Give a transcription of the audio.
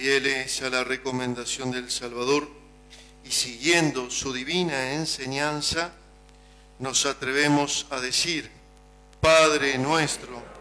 fieles a la recomendación del Salvador y siguiendo su divina enseñanza, nos atrevemos a decir: Padre nuestro,